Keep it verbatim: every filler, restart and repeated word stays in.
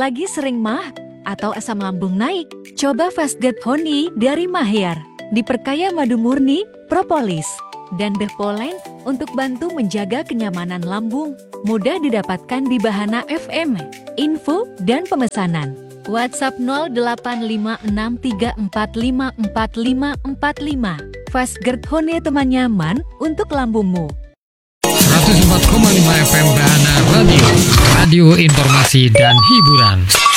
lagi sering mah atau asam lambung naik? Coba Fastgard Honey dari Mahyar. Diperkaya madu murni, propolis, dan berpolen untuk bantu menjaga kenyamanan lambung. Mudah didapatkan di Bahana F M. Info dan pemesanan WhatsApp nol delapan lima enam tiga empat lima empat lima empat lima. Fastgard Honey, teman nyaman untuk lambungmu. seratus empat koma lima F M Bahana Radio, radio informasi dan hiburan.